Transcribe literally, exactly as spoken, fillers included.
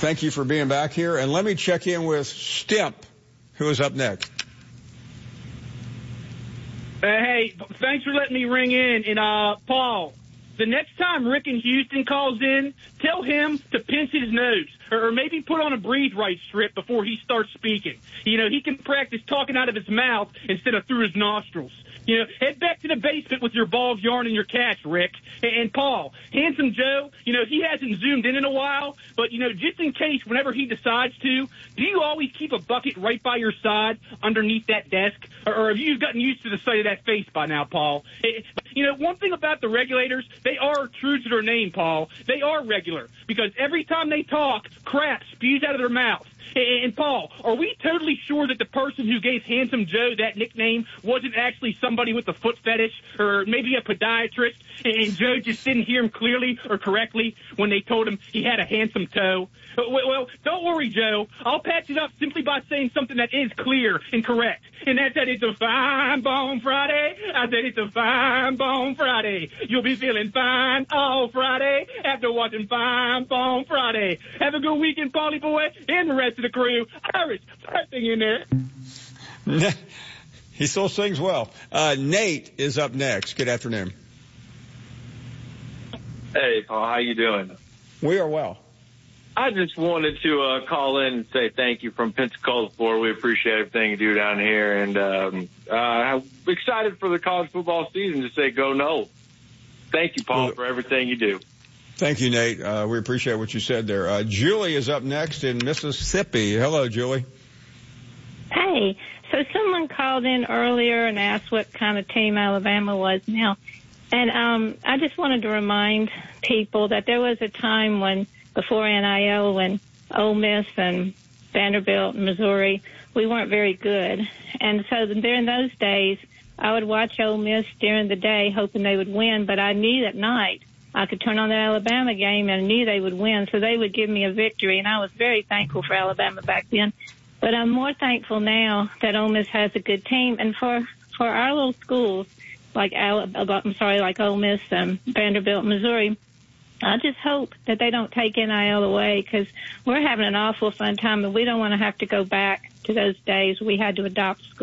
thank you for being back here. And let me check in with Stimp, who is up next. Uh, hey, thanks for letting me ring in. And, uh, Paul, the next time Rick in Houston calls in, tell him to pinch his nose or, or maybe put on a breathe right strip before he starts speaking. You know, he can practice talking out of his mouth instead of through his nostrils. You know, head back to the basement with your ball of yarn and your catch, Rick. And, Paul, Handsome Joe, you know, he hasn't zoomed in in a while, but, you know, just in case whenever he decides to, do you always keep a bucket right by your side underneath that desk? Or, or have you gotten used to the sight of that face by now, Paul? It, you know, one thing about the regulators, they are true to their name, Paul. They are regular because every time they talk, crap spews out of their mouth. And, Paul, are we totally sure that the person who gave Handsome Joe that nickname wasn't actually somebody with a foot fetish or maybe a podiatrist, and Joe just didn't hear him clearly or correctly when they told him he had a handsome toe? Well, don't worry, Joe. I'll patch it up simply by saying something that is clear and correct, and that's that it's a fine bone Friday. I said it's a fine bone Friday. You'll be feeling fine all Friday after watching Fine Bone Friday. Have a good weekend, Paulie boy, and the rest of the crew. Irish, first thing in there. He still sings well. Uh, Nate is up next. Good afternoon. Hey, Paul, how you doing? We are well. I just wanted to uh, call in and say thank you from Pensacola, Florida. We appreciate everything you do down here, and um, uh, I'm excited for the college football season to say go Noles. Thank you, Paul, well, for everything you do. Thank you, Nate. Uh, we appreciate what you said there. Uh, Julie is up next in Mississippi. Hello, Julie. Hey. So someone called in earlier and asked what kind of team Alabama was now. And um, I just wanted to remind people that there was a time when, before N I L, when Ole Miss and Vanderbilt and Missouri, we weren't very good. And so during those days, I would watch Ole Miss during the day hoping they would win, but I knew at night I could turn on the Alabama game and I knew they would win, so they would give me a victory. And I was very thankful for Alabama back then. But I'm more thankful now that Ole Miss has a good team. And for, for our little schools, like Alabama, I'm sorry, like Ole Miss and Vanderbilt, Missouri, I just hope that they don't take N I L away because we're having an awful fun time and we don't want to have to go back to those days we had to adopt schools.